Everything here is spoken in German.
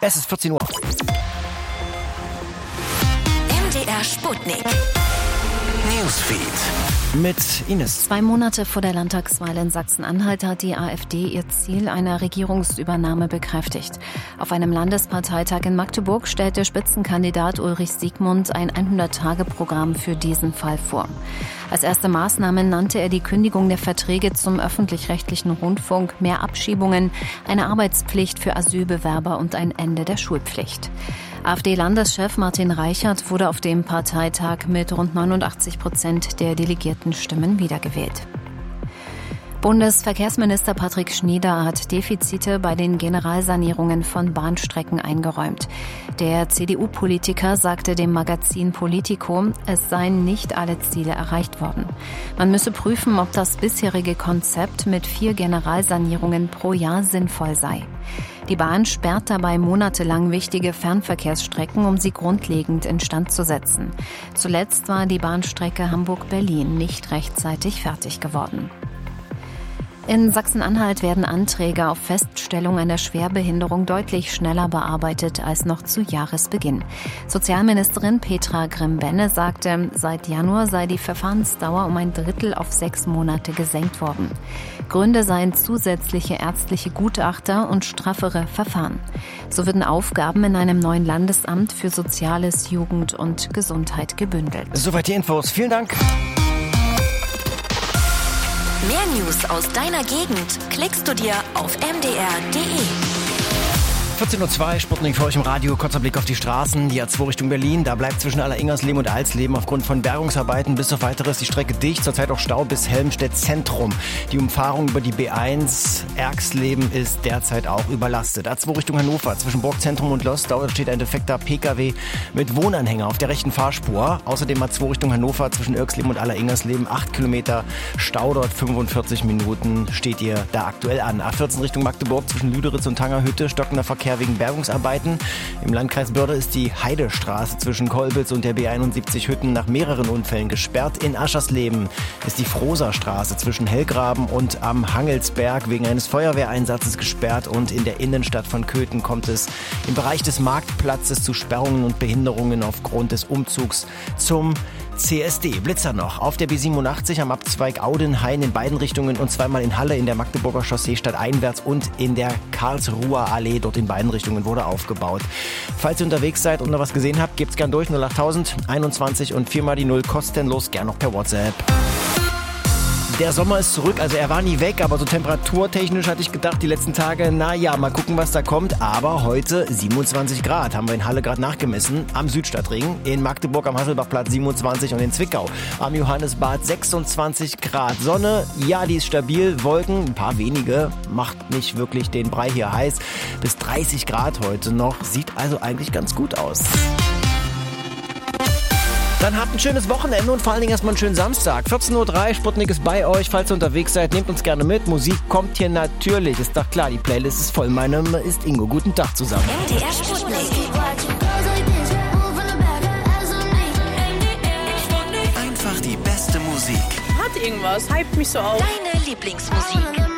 Es ist 14 Uhr. MDR Sputnik. Newsfeed. Mit Ines. 2 Monate vor der Landtagswahl in Sachsen-Anhalt hat die AfD ihr Ziel einer Regierungsübernahme bekräftigt. Auf einem Landesparteitag in Magdeburg stellte Spitzenkandidat Ulrich Siegmund ein 100-Tage-Programm für diesen Fall vor. Als erste Maßnahmen nannte er die Kündigung der Verträge zum öffentlich-rechtlichen Rundfunk, mehr Abschiebungen, eine Arbeitspflicht für Asylbewerber und ein Ende der Schulpflicht. AfD-Landeschef Martin Reichert wurde auf dem Parteitag mit rund 89% der Delegiertenstimmen wiedergewählt. Bundesverkehrsminister Patrick Schnyder hat Defizite bei den Generalsanierungen von Bahnstrecken eingeräumt. Der CDU-Politiker sagte dem Magazin Politico, es seien nicht alle Ziele erreicht worden. Man müsse prüfen, ob das bisherige Konzept mit 4 Generalsanierungen pro Jahr sinnvoll sei. Die Bahn sperrt dabei monatelang wichtige Fernverkehrsstrecken, um sie grundlegend instand zu setzen. Zuletzt war die Bahnstrecke Hamburg-Berlin nicht rechtzeitig fertig geworden. In Sachsen-Anhalt werden Anträge auf Feststellung einer Schwerbehinderung deutlich schneller bearbeitet als noch zu Jahresbeginn. Sozialministerin Petra Grimm-Benne sagte, seit Januar sei die Verfahrensdauer um 1/3 auf 6 Monate gesenkt worden. Gründe seien zusätzliche ärztliche Gutachter und straffere Verfahren. So würden Aufgaben in einem neuen Landesamt für Soziales, Jugend und Gesundheit gebündelt. Soweit die Infos. Vielen Dank. Mehr News aus deiner Gegend klickst du dir auf mdr.de. 14:02 Uhr, Sputnik für euch im Radio. Kurzer Blick auf die Straßen. Die A2 Richtung Berlin. Da bleibt zwischen Alleringers-Leben und Alsleben aufgrund von Bergungsarbeiten bis auf Weiteres die Strecke dicht. Zurzeit auch Stau bis Helmstedt Zentrum. Die Umfahrung über die B1 Erxleben ist derzeit auch überlastet. A2 Richtung Hannover. Zwischen Burgzentrum und Lostau steht ein defekter PKW mit Wohnanhänger auf der rechten Fahrspur. Außerdem A2 Richtung Hannover zwischen Erxleben und Alleringers-Leben 8 Kilometer Stau. Dort 45 Minuten steht ihr da aktuell an. A14 Richtung Magdeburg zwischen Lüderitz und Tangerhütte stockender Verkehr wegen Bergungsarbeiten. Im Landkreis Börde ist die Heidestraße zwischen Kolbitz und der B71 Hütten nach mehreren Unfällen gesperrt. In Aschersleben ist die Frohserstraße zwischen Hellgraben und am Hangelsberg wegen eines Feuerwehreinsatzes gesperrt und in der Innenstadt von Köthen kommt es im Bereich des Marktplatzes zu Sperrungen und Behinderungen aufgrund des Umzugs zum CSD. Blitzer noch auf der B87 am Abzweig Audenhain in beiden Richtungen und zweimal in Halle in der Magdeburger Chaussee stadteinwärts und in der Karlsruher Allee. Dort in beiden Richtungen wurde aufgebaut. Falls ihr unterwegs seid und noch was gesehen habt, gebt's gern durch 08000 21 und 4 mal die 0 kostenlos, gern noch per WhatsApp. Der Sommer ist zurück, also er war nie weg, aber so temperaturtechnisch hatte ich gedacht, die letzten Tage, naja, mal gucken, was da kommt. Aber heute 27 Grad haben wir in Halle gerade nachgemessen, am Südstadtring, in Magdeburg am Hasselbachplatz 27 und in Zwickau am Johannesbad 26 Grad. Sonne, ja, die ist stabil, Wolken, ein paar wenige, macht nicht wirklich den Brei hier heiß. Bis 30 Grad heute noch, sieht also eigentlich ganz gut aus. Dann habt ein schönes Wochenende und vor allen Dingen erstmal einen schönen Samstag. 14:03 Uhr, Sputnik ist bei euch. Falls ihr unterwegs seid, nehmt uns gerne mit. Musik kommt hier natürlich. Ist doch klar, die Playlist ist voll. Mein Name ist Ingo. Guten Tag zusammen. MDR Sputnik. Einfach die beste Musik. Hat irgendwas, hypt mich so auf. Deine Lieblingsmusik.